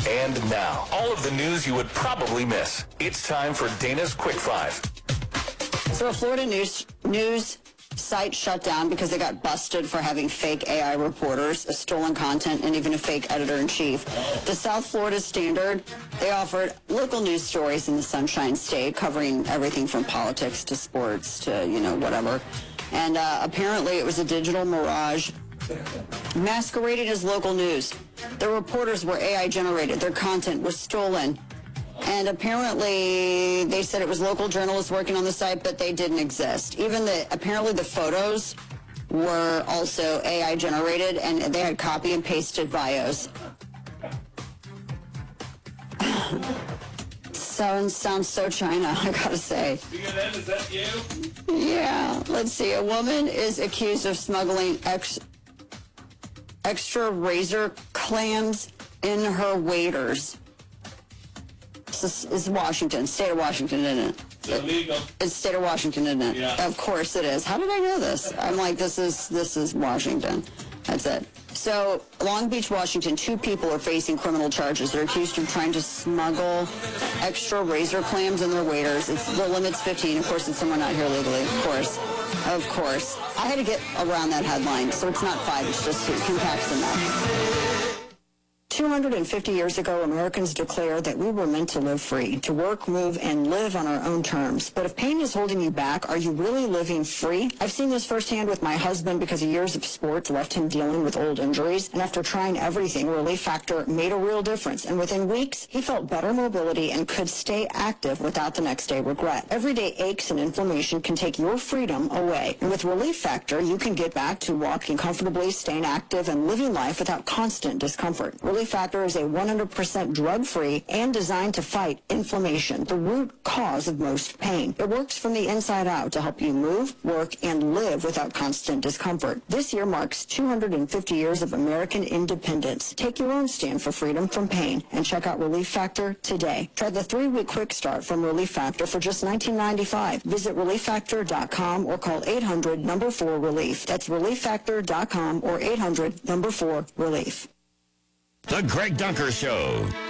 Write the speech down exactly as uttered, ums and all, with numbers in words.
And now, all of the news you would probably miss. It's time for Dana's Quick Five. So a Florida news news site shut down because they got busted for having fake A I reporters, a stolen content, and even a fake editor-in-chief. The South Florida Standard, they offered local news stories in the Sunshine State, covering everything from politics to sports to, you know, whatever. And uh, apparently it was a digital mirage masquerading as local news. The reporters were A I generated. Their content was stolen. And apparently they said it was local journalists working on the site, but they didn't exist. Even the, apparently the photos were also A I generated, and they had copy and pasted bios. Sounds, sounds so China, I gotta say. Is that you? Yeah, let's see. A woman is accused of smuggling ex, extra razor clams in her waders. This is Washington, state of Washington, isn't it? It's illegal. It's state of Washington, isn't it? Yeah. Of course it is. How did I know this? I'm like, this is this is Washington. That's it. So, Long Beach, Washington, two people are facing criminal charges. They're accused of trying to smuggle extra razor clams in their waders. It's, the limit's fifteen. Of course, it's someone not here legally. Of course. Of course. I had to get around that headline, so it's not five. It's just two packs enough. two hundred fifty years ago, Americans declared that we were meant to live free, to work, move, and live on our own terms. But if pain is holding you back, are you really living free? I've seen this firsthand with my husband because years of sports left him dealing with old injuries. And after trying everything, Relief Factor made a real difference. And within weeks, he felt better mobility and could stay active without the next day regret. Everyday aches and inflammation can take your freedom away. And with Relief Factor, you can get back to walking comfortably, staying active, and living life without constant discomfort. Relief Factor is a one hundred percent drug-free and designed to fight inflammation, the root cause of most pain. It works from the inside out to help you move, work, and live without constant discomfort. This year marks two hundred fifty years of American independence. Take your own stand for freedom from pain and check out Relief Factor today. Try the three-week quick start from Relief Factor for just nineteen ninety-five dollars. Visit relief factor dot com or call eight hundred number four relief. That's relief factor dot com or eight hundred number four relief. The Greg Dunker Show.